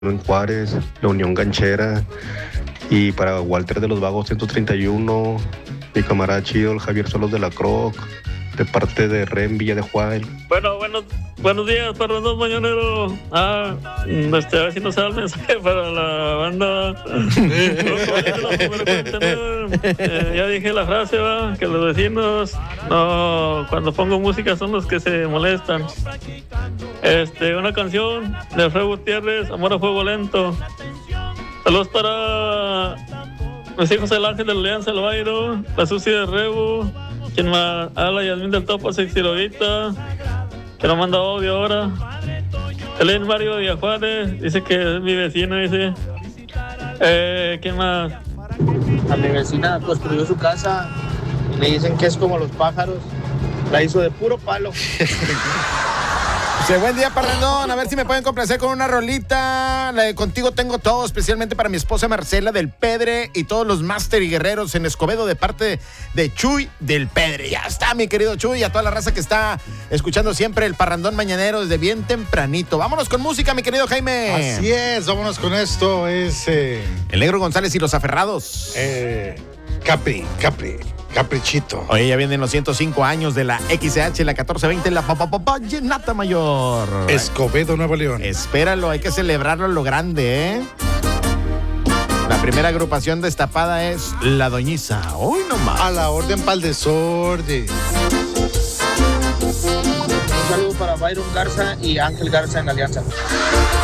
en Juárez, la Unión Ganchera, y para Walter de los Vagos 131, mi camarada chido, el Javier Solos de la Croc, de parte de Ren Villa de Juárez. Buenos días para los dos mañaneros. A ver si nos sale el mensaje para la banda. Ya dije la frase, va, que los vecinos no, cuando pongo música son los que se molestan. Una canción de Alfredo Gutiérrez, Amor a Fuego Lento. Saludos para mis hijos, el Ángel de la Alianza, el Bairo, la Susi de Rebu, quien más, la Yasmín del Topo, Sextirovita, que nos manda audio ahora. El Mario de Juárez, dice que es mi vecino, dice. ¿Quién más? A mi vecina construyó su casa y le dicen que es como los pájaros. La hizo de puro palo. Dice, buen día, Parrandón. A ver si me pueden complacer con una rolita. La de Contigo Tengo Todo, especialmente para mi esposa Marcela del Pedre y todos los máster y guerreros en Escobedo de parte de Chuy del Pedre. Ya está, mi querido Chuy, y a toda la raza que está escuchando siempre el Parrandón Mañanero desde bien tempranito. Vámonos con música, mi querido Jaime. Así es, vámonos con esto. Es El Negro González y los Aferrados. Caprichito. Oye, ya vienen los 105 años de la XH, la 1420, la Vallenata Mayor. Escobedo, Nuevo León. Espéralo, hay que celebrarlo a lo grande, ¿eh? La primera agrupación destapada es La Doñiza. Hoy nomás. A la orden pa'l desorden. Un saludo para Byron Garza y Ángel Garza en la Alianza.